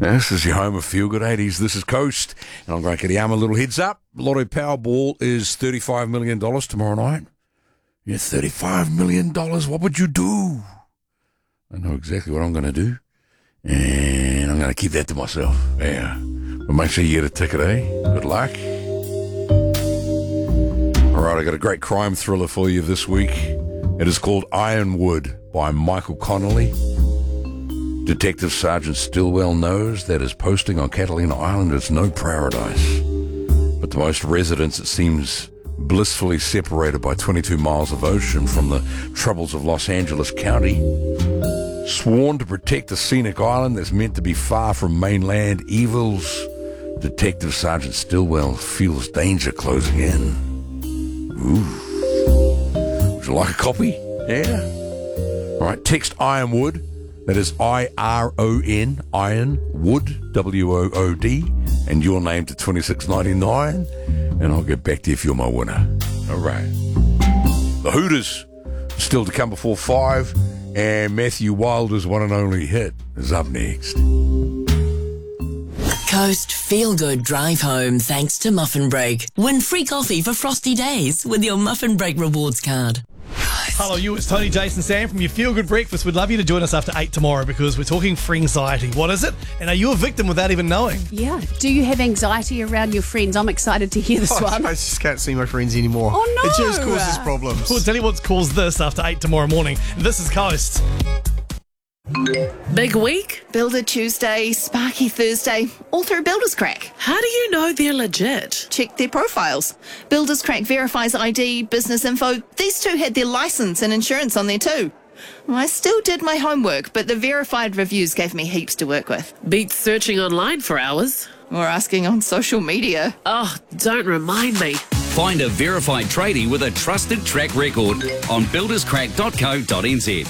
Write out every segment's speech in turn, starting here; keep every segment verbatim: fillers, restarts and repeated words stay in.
This is your home of Feel Good eighties. This is Coast, and I'm Grant Kadiyama. Little heads up, Lotto Powerball is thirty-five million dollars tomorrow night. Yeah, thirty-five million dollars. What would you do? I know exactly what I'm going to do, and I'm going to keep that to myself. Yeah, but make sure you get a ticket, eh? Good luck. All right, I got a great crime thriller for you this week. It is called Ironwood by Michael Connolly. Detective Sergeant Stillwell knows that his posting on Catalina Island is no paradise. But to most residents, it seems blissfully separated by twenty-two miles of ocean from the troubles of Los Angeles County. Sworn to protect a scenic island that's meant to be far from mainland evils, Detective Sergeant Stillwell feels danger closing in. Ooh. Would you like a copy? Yeah? All right, text Ironwood. That is I R O N, Iron, Wood, W O O D, and your name to twenty-six ninety-nine, and I'll get back to you if you're my winner. All right. The Hooters, still to come before five, and Matthew Wilder's one and only hit is up next. Coast Feel Good Drive Home thanks to Muffin Break. Win free coffee for frosty days with your Muffin Break rewards card. Hello, you. It's Tony, Jason, Sam from your Feel Good Breakfast. We'd love you to join us after eight tomorrow because we're talking free anxiety. What is it? And are you a victim without even knowing? Yeah. Do you have anxiety around your friends? I'm excited to hear this oh, one. I just can't see my friends anymore. Oh, no. It just causes problems. We'll tell you what's caused this after eight tomorrow morning. This is Coast. Big week? Builder Tuesday, Sparky Thursday, all through Builders Crack. How do you know they're legit? Check their profiles. Builders Crack verifies I D, business info. These two had their license and insurance on there too. I still did my homework, but the verified reviews gave me heaps to work with. Beats searching online for hours. Or asking on social media. Oh, don't remind me. Find a verified tradie with a trusted track record on builders crack dot co dot n z.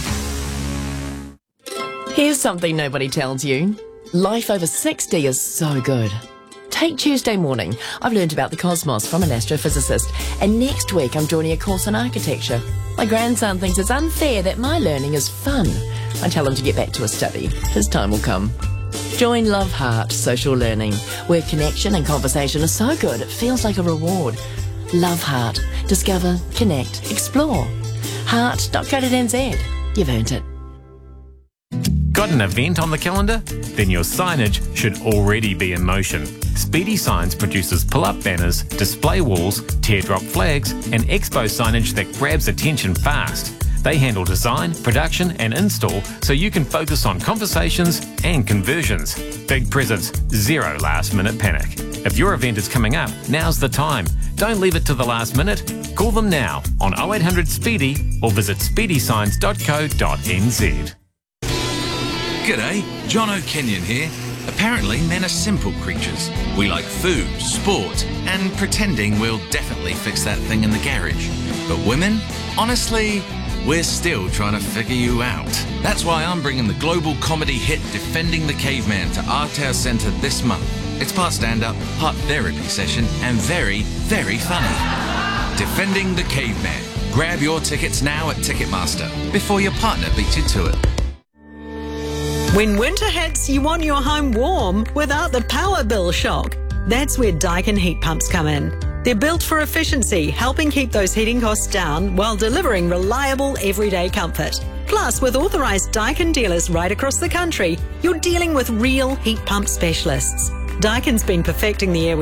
Here's something nobody tells you. Life over sixty is so good. Take Tuesday morning. I've learned about the cosmos from an astrophysicist, and next week I'm joining a course on architecture. My grandson thinks it's unfair that my learning is fun. I tell him to get back to his study. His time will come. Join Love Heart Social Learning, where connection and conversation are so good it feels like a reward. Love Heart. Discover, connect, explore. heart dot co dot n z. You've earned it. Got an event on the calendar? Then your signage should already be in motion. Speedy Signs produces pull-up banners, display walls, teardrop flags, and expo signage that grabs attention fast. They handle design, production, and install so you can focus on conversations and conversions. Big presents, zero last-minute panic. If your event is coming up, now's the time. Don't leave it to the last minute. Call them now on oh eight hundred SPEEDY or visit speedy signs dot co dot n z. G'day, John O'Kenyon here. Apparently men are simple creatures. We like food, sport, and pretending we'll definitely fix that thing in the garage. But women? Honestly, we're still trying to figure you out. That's why I'm bringing the global comedy hit Defending the Caveman to Our Tower Centre this month. It's part stand-up, part therapy session, and very, very funny. Defending the Caveman. Grab your tickets now at Ticketmaster before your partner beats you to it. When winter hits, you want your home warm without the power bill shock. That's where Daikin heat pumps come in. They're built for efficiency, helping keep those heating costs down while delivering reliable everyday comfort. Plus, with authorised Daikin dealers right across the country, you're dealing with real heat pump specialists. Daikin's been perfecting the air